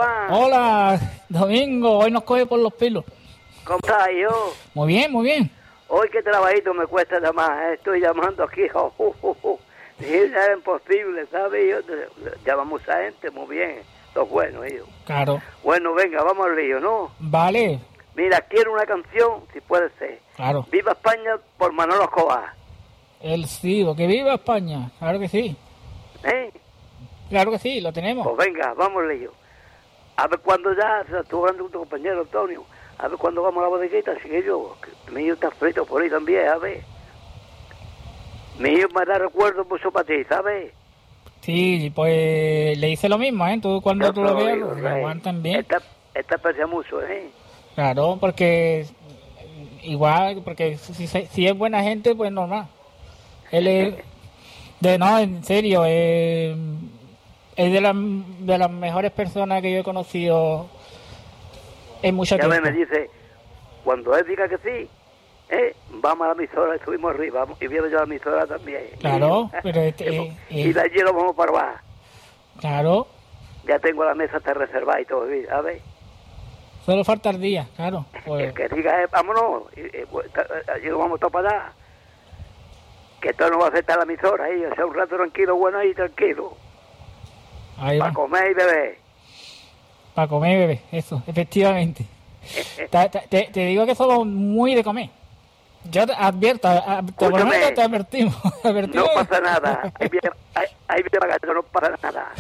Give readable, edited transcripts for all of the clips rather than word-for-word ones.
Juan. Hola, Domingo. Hoy nos coge por los pelos. ¿Cómo estás, yo? Muy bien, muy bien. Hoy qué trabajito me cuesta llamar. Estoy llamando aquí. Era imposible, ¿sabes? Llamamos a gente muy bien. Esto es bueno, hijo. Claro. Bueno, venga, vamos al lío, ¿no? Vale. Mira, quiero una canción, si puede ser. Claro. Viva España por Manolo Escobar. El sí, que viva España. Claro que sí. Claro que sí, lo tenemos. Pues venga, vamos al lío. A ver cuándo ya, estuvo hablando con tu compañero Antonio. A ver cuándo vamos a la bodeguita, chiquillo. Mi hijo está frito por ahí también, a ver. Mi hijo me da recuerdo mucho para ti, ¿sabes? Sí, pues le hice lo mismo, ¿eh? Tú cuando tú lo veas, lo aguantan bien. Esta aprecia mucho, ¿eh? Claro, porque igual, porque si es buena gente, pues normal. Él es, no, en serio, es de las mejores personas que yo he conocido en mucho tiempo. Ya me dice, cuando él diga que sí, vamos a la emisora, estuvimos arriba, y viene yo a la emisora también. Claro, pero y de allí lo vamos para abajo. Claro. Ya tengo la mesa hasta reservada y todo, ¿sabes? Solo falta el día, claro. Pues. El que diga, vámonos, allí lo vamos todos para allá. Que esto no va a afectar a la emisora, o sea, un rato tranquilo, bueno ahí, tranquilo. Para comer y beber. Para comer y beber, eso, efectivamente. te digo que somos muy de comer. Yo te advierto, por lo menos te advertimos. No pasa nada, ahí viene para no pasa nada.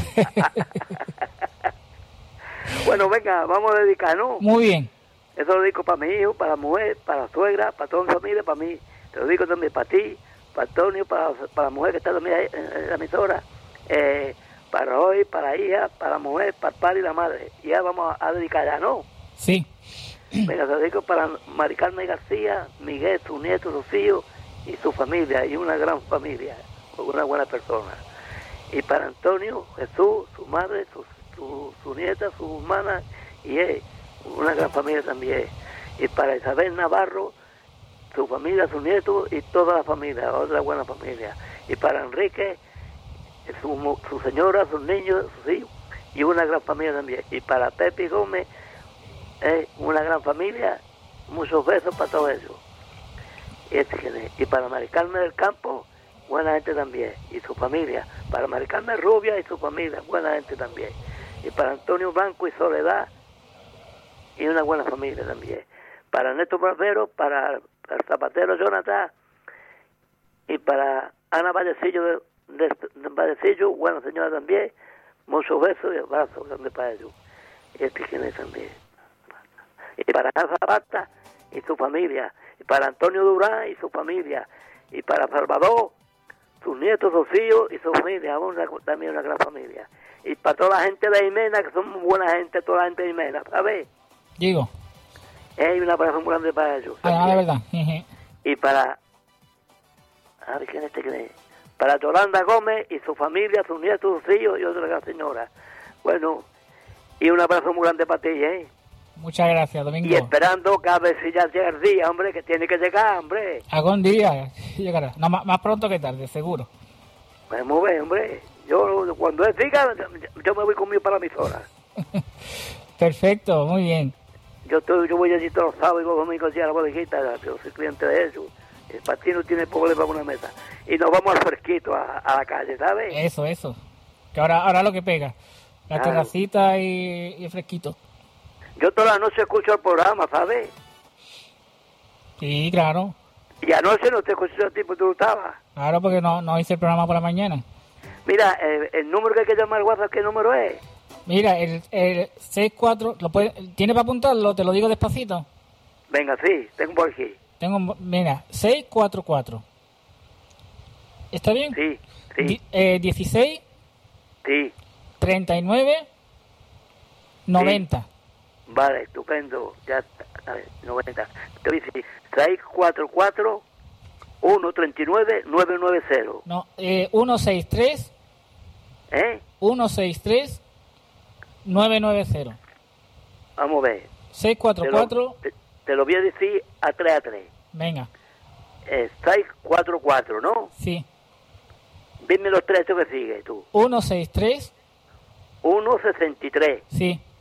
Bueno, venga, vamos a dedicarnos. Muy bien. Eso lo dedico para mi hijo, para la mujer, para la suegra, para toda mi familia, para mí. Te lo digo también para ti, para Antonio, para la mujer que está también ahí en la emisora. Para hoy, para la hija, para la mujer, para el padre y la madre. Y ya vamos a dedicar ya, ¿no? Sí. Venga, se lo digo para Mari Carmen García, Miguel, su nieto, sus hijos y su familia, y una gran familia, una buena persona. Y para Antonio, Jesús, su madre, su nieta, su hermana, y una gran familia también. Y para Isabel Navarro, su familia, su nieto y toda la familia, otra buena familia. Y para Enrique, su señora, sus niños, sus hijos, y una gran familia también. Y para Pepe Gómez, una gran familia, muchos besos para todos ellos. Y para Mari Carmen del Campo, buena gente también, y su familia. Para Mari Carmen Rubia y su familia, buena gente también. Y para Antonio Blanco y Soledad, y una buena familia también. Para Néstor Barbero, para el zapatero Jonathan, y para Ana Vallecillo de Vallecillo, buena señora también, muchos besos y abrazos grandes para ellos. Y quién es también. Y para Ana Zapata y su familia, y para Antonio Durán y su familia, y para Salvador, sus nietos, sus hijos y su familia, también una gran familia. Y para toda la gente de Jimena, que son muy buena gente, toda la gente de Jimena, ¿sabes? Digo. Hay un abrazo muy grande para ellos. De verdad. Y para... A ver, ¿quién cree? Para Yolanda Gómez y su familia, sus nietos, sus hijos y otra gran señora. Bueno, y un abrazo muy grande para ti, Muchas gracias, Domingo. Y esperando que a ver si ya llega el día, hombre, que tiene que llegar, hombre. Algún día llegará. No, más pronto que tarde, seguro. Pues muy bien, hombre. Yo, cuando él diga, yo me voy conmigo para la emisora. Perfecto, muy bien. Yo voy allí todos los sábados y los domingos a la bodeguita, yo soy cliente de ellos. El partido no tiene problema con una mesa. Y nos vamos al fresquito, a la calle, ¿sabes? Eso. Que ahora lo que pega. La terracita y el fresquito. Yo toda la noche escucho el programa, ¿sabes? Sí, claro. Y anoche no te escuché a ti porque tú no estabas. Claro, porque no hice el programa por la mañana. Mira, el número que hay que llamar al WhatsApp, ¿qué número es? Mira, el 64... ¿Tiene para apuntarlo? Te lo digo despacito. Venga, sí, tengo por aquí. Mira, 644. ¿Está bien? Sí. 16. Sí. 39. 90. Sí. Vale, estupendo. Ya está. A ver, 90. Te voy a decir 644 139 990. No, 163. 163 990. Vamos a ver. 644. Te lo voy a decir a 3 a 3. Venga. 644, ¿no? Sí. Dime los tres que sigue tú. 163. 163. Sí.